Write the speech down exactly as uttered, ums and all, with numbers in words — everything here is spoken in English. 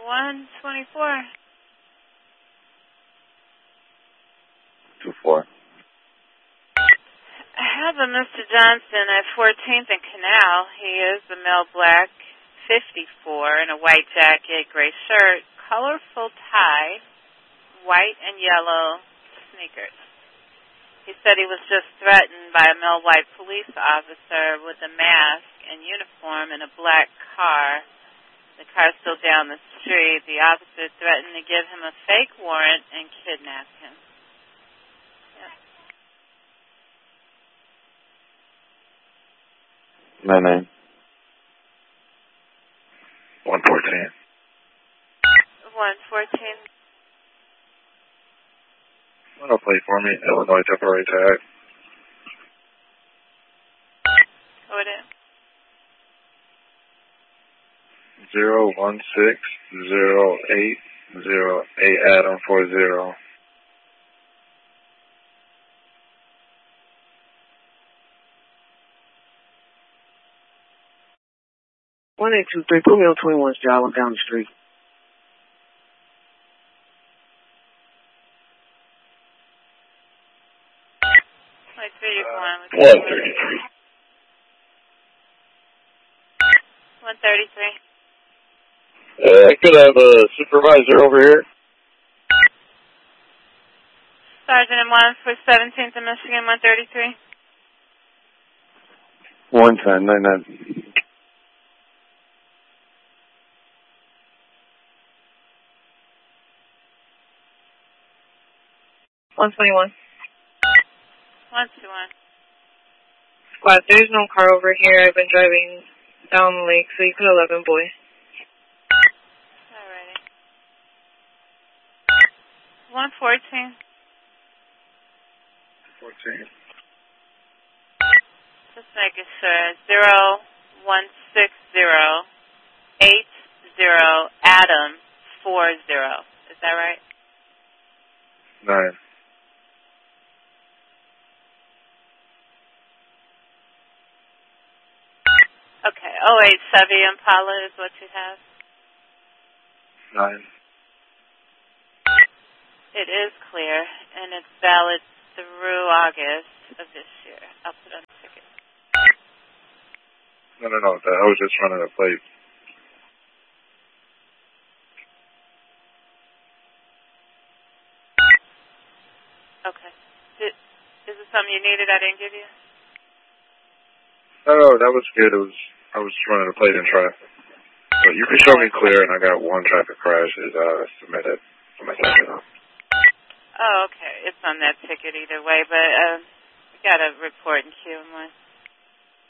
one twenty-four. two four. I have a Mister Johnson at fourteenth and Canal. He is a male black, fifty-four, in a white jacket, gray shirt, colorful tie, white and yellow sneakers. He said he was just threatened by a male white police officer with a mask and uniform in a black car. The car's still down the street. The officer threatened to give him a fake warrant and kidnap him. Yeah. My name. one fourteen. one fourteen. Wanna play for me? Illinois temporary tag. What is? Zero one six zero eight zero eight Adam four zero. One eight two three. Put me on twenty one's job. I'm down the street. one thirty-three. one thirty-three. Uh, I could have a supervisor over here. Sergeant and one for seventeenth in Michigan, one thirty-three. one ten, nine nine. one twenty-one. one two one. Squad, there's no car over here. I've been driving down the lake, so you could eleven, boy. Alrighty. one fourteen. fourteen. Just making sure. Zero one six zero eight zero Adam four zero. Is that right? nine. Okay. oh eight Chevy Impala is what you have? nine. It is clear, and it's valid through August of this year. I'll put on the ticket. No, no, no. I was just running a plate. Okay. Did, is it something you needed I didn't give you? No, no, that was good. It was I was running a plate in traffic. But you can show me clear, and I got one traffic crash is uh, submitted for my second. Oh, okay. It's on that ticket either way, but uh, we got a report in queue and one.